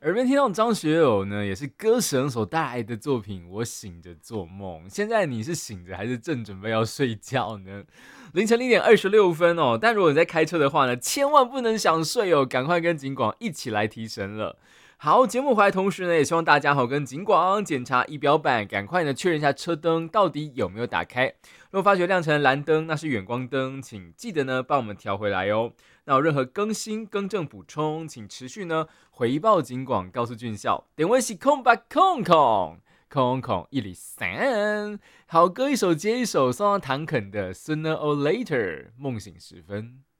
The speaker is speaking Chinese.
耳边听到张学友呢，也是歌神所带来的作品《我醒着做梦》。现在你是醒着还是正准备要睡觉呢？凌晨0点26分哦。但如果你在开车的话呢，千万不能想睡哦，赶快跟警广一起来提神了。好，节目回来同时呢，也希望大家好跟警广检查仪表板，赶快呢确认一下车灯到底有没有打开。如果发觉亮成蓝灯，那是远光灯，请记得呢帮我们调回来哦。那有任何更新、更正、补充，请持续呢回报警广，告诉俊孝。点位是空吧空空空空103。好歌一首接一首，送到唐肯的《Sooner or Later》梦醒时分。